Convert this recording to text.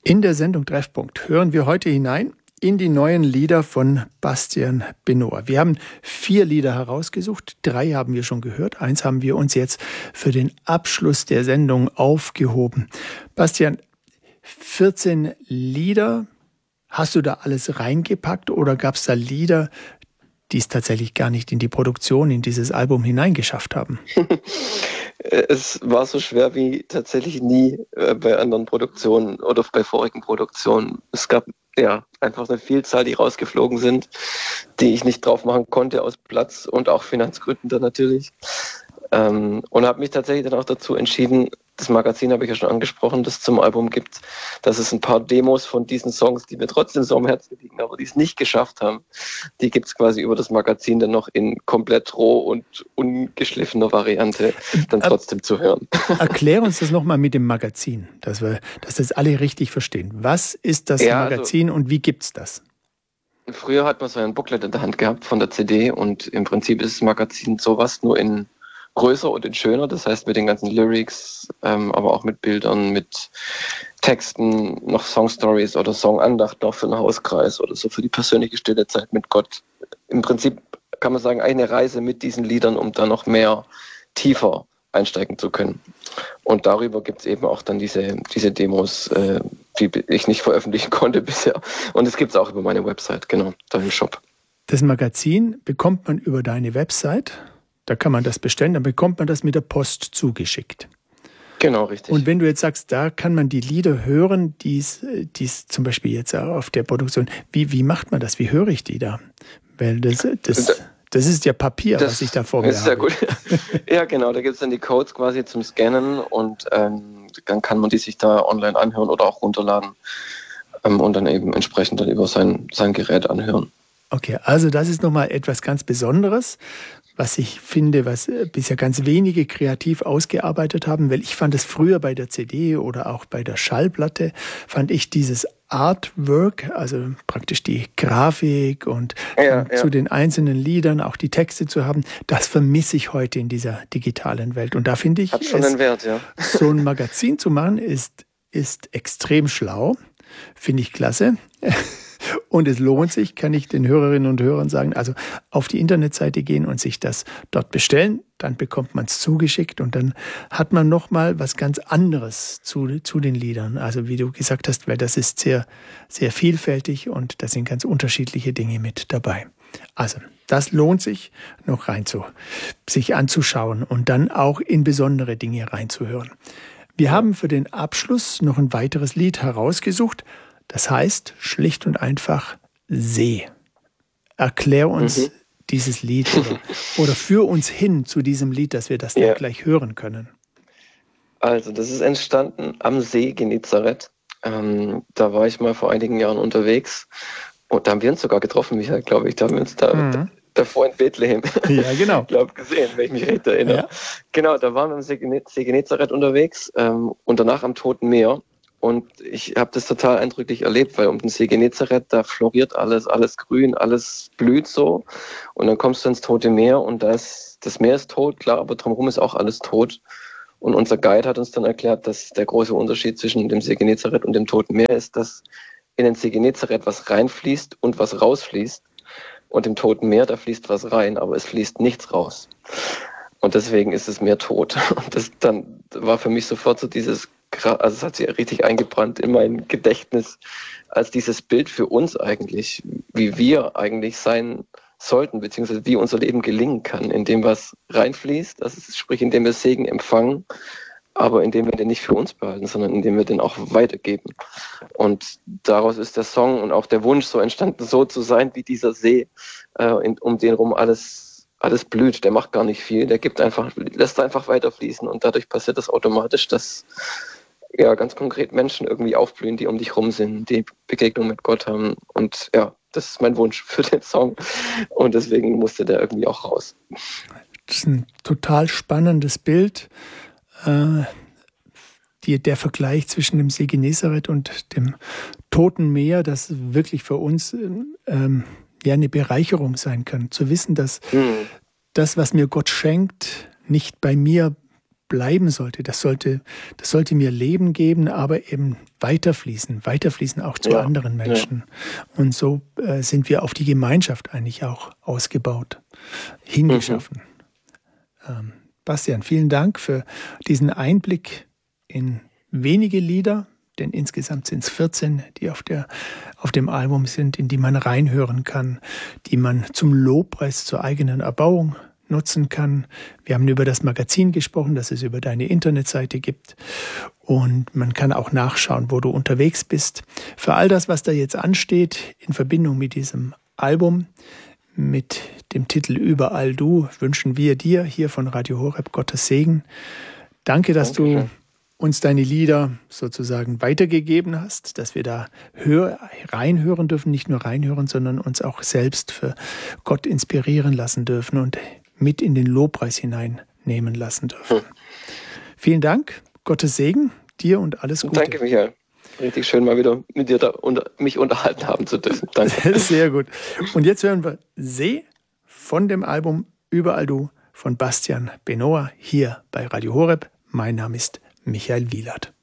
In der Sendung Treffpunkt hören wir heute hinein in die neuen Lieder von Bastian Benohr. Wir haben 4 Lieder herausgesucht, 3 haben wir schon gehört, 1 haben wir uns jetzt für den Abschluss der Sendung aufgehoben. Bastian, 14 Lieder, hast du da alles reingepackt oder gab es da Lieder, die es tatsächlich gar nicht in die Produktion, in dieses Album hineingeschafft haben? Es war so schwer wie tatsächlich nie bei anderen Produktionen oder bei vorigen Produktionen. Es gab einfach eine Vielzahl, die rausgeflogen sind, die ich nicht drauf machen konnte aus Platz- und auch Finanzgründen dann natürlich. Und habe mich tatsächlich dann auch dazu entschieden, das Magazin habe ich ja schon angesprochen, das es zum Album gibt, dass es ein paar Demos von diesen Songs, die mir trotzdem so am Herzen liegen, aber die es nicht geschafft haben, die gibt es quasi über das Magazin dann noch in komplett roh und ungeschliffener Variante dann trotzdem zu hören. Erklär uns das nochmal mit dem Magazin, dass das alle richtig verstehen. Was ist das Magazin und wie gibt's das? Früher hat man so ein Booklet in der Hand gehabt von der CD und im Prinzip ist das Magazin sowas nur in größer und in schöner, das heißt mit den ganzen Lyrics, aber auch mit Bildern, mit Texten, noch Songstories oder Songandacht noch für einen Hauskreis oder so für die persönliche stille Zeit mit Gott. Im Prinzip kann man sagen, eine Reise mit diesen Liedern, um da noch mehr tiefer einsteigen zu können. Und darüber gibt es eben auch dann diese Demos, die ich nicht veröffentlichen konnte bisher. Und es gibt es auch über meine Website, genau, da im Shop. Das Magazin bekommt man über deine Website. Da kann man das bestellen, dann bekommt man das mit der Post zugeschickt. Genau, richtig. Und wenn du jetzt sagst, da kann man die Lieder hören, die es zum Beispiel jetzt auf der Produktion, wie macht man das? Wie höre ich die da? Weil das ist ja Papier, was ich da vor mir habe. Sehr gut. Ja, genau, da gibt es dann die Codes quasi zum Scannen und dann kann man die sich da online anhören oder auch runterladen und dann eben entsprechend dann über sein Gerät anhören. Okay, also das ist nochmal etwas ganz Besonderes, was ich finde, was bisher ganz wenige kreativ ausgearbeitet haben, weil ich fand es früher bei der CD oder auch bei der Schallplatte, fand ich dieses Artwork, also praktisch die Grafik und zu den einzelnen Liedern auch die Texte zu haben, das vermisse ich heute in dieser digitalen Welt. Und da finde ich, hat schon einen Wert, ja. So ein Magazin zu machen, ist extrem schlau, finde ich klasse. Und es lohnt sich, kann ich den Hörerinnen und Hörern sagen, also auf die Internetseite gehen und sich das dort bestellen, dann bekommt man es zugeschickt und dann hat man nochmal was ganz anderes zu den Liedern. Also wie du gesagt hast, weil das ist sehr, sehr vielfältig und da sind ganz unterschiedliche Dinge mit dabei. Also das lohnt sich noch sich anzuschauen und dann auch in besondere Dinge reinzuhören. Wir haben für den Abschluss noch ein weiteres Lied herausgesucht. Das heißt schlicht und einfach See. Erklär uns dieses Lied oder führ uns hin zu diesem Lied, dass wir das dann gleich hören können. Also das ist entstanden am See Genezareth. Da war ich mal vor einigen Jahren unterwegs und da haben wir uns sogar getroffen, Michael, glaube ich. Da haben wir uns davor in Bethlehem gesehen, wenn ich mich recht erinnere. Ja. Genau, da waren wir am See Genezareth unterwegs und danach am Toten Meer. Und ich habe das total eindrücklich erlebt, weil um den See Genezareth, da floriert alles grün, alles blüht so. Und dann kommst du ins Tote Meer und das Meer ist tot, klar, aber drumherum ist auch alles tot. Und unser Guide hat uns dann erklärt, dass der große Unterschied zwischen dem See Genezareth und dem Toten Meer ist, dass in den See Genezareth was reinfließt und was rausfließt. Und im Toten Meer, da fließt was rein, aber es fließt nichts raus. Und deswegen ist es Meer tot. Und das dann war für mich sofort so es hat sich richtig eingebrannt in mein Gedächtnis als dieses Bild für uns eigentlich, wie wir eigentlich sein sollten, beziehungsweise wie unser Leben gelingen kann, indem was reinfließt, also sprich, indem wir Segen empfangen, aber indem wir den nicht für uns behalten, sondern indem wir den auch weitergeben. Und daraus ist der Song und auch der Wunsch so entstanden, so zu sein wie dieser See, um den rum alles blüht. Der macht gar nicht viel, der lässt einfach weiterfließen und dadurch passiert das automatisch, dass ganz konkret Menschen irgendwie aufblühen, die um dich rum sind, die Begegnung mit Gott haben. Und das ist mein Wunsch für den Song. Und deswegen musste der irgendwie auch raus. Das ist ein total spannendes Bild. Der Vergleich zwischen dem See Genezareth und dem Toten Meer, das wirklich für uns eine Bereicherung sein kann. Zu wissen, dass das, was mir Gott schenkt, nicht bei mir bleiben sollte. Das sollte mir Leben geben, aber eben weiterfließen auch zu anderen Menschen. Und so sind wir auf die Gemeinschaft eigentlich auch ausgebaut, hingeschaffen. Bastian, vielen Dank für diesen Einblick in wenige Lieder, denn insgesamt sind es 14, die auf dem Album sind, in die man reinhören kann, die man zum Lobpreis zur eigenen Erbauung nutzen kann. Wir haben über das Magazin gesprochen, das es über deine Internetseite gibt. Und man kann auch nachschauen, wo du unterwegs bist. Für all das, was da jetzt ansteht, in Verbindung mit diesem Album, mit dem Titel Überall du, wünschen wir dir hier von Radio Horeb Gottes Segen. Danke, dass du uns deine Lieder sozusagen weitergegeben hast, dass wir da reinhören dürfen, nicht nur reinhören, sondern uns auch selbst für Gott inspirieren lassen dürfen und mit in den Lobpreis hineinnehmen lassen dürfen. Vielen Dank, Gottes Segen, dir und alles Gute. Danke, Michael. Richtig schön, mal wieder mit dir mich unterhalten haben zu dürfen. Danke. Sehr gut. Und jetzt hören wir See von dem Album Überall du von Bastian Benoa hier bei Radio Horeb. Mein Name ist Michael Wielert.